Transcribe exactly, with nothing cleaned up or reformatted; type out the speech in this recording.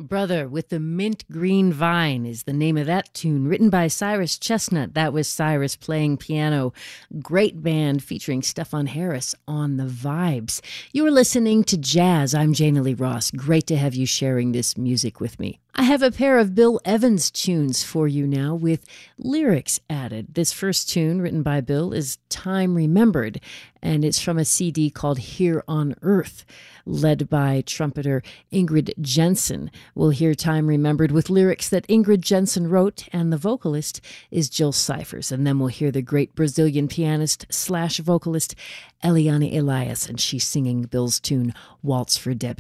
Brother with the Mint Green Vine is the name of that tune, written by Cyrus Chestnut. That was Cyrus playing piano. Great band featuring Stefan Harris on the vibes. You are listening to Jazz. I'm Jana Lee Ross. Great to have you sharing this music with me. I have a pair of Bill Evans tunes for you now with lyrics added. This first tune, written by Bill, is Time Remembered, and it's from a C D called Here on Earth, led by trumpeter Ingrid Jensen. We'll hear Time Remembered with lyrics that Ingrid Jensen wrote, and the vocalist is Jill Cyphers. And then we'll hear the great Brazilian pianist slash vocalist Eliane Elias, and she's singing Bill's tune, Waltz for Debbie.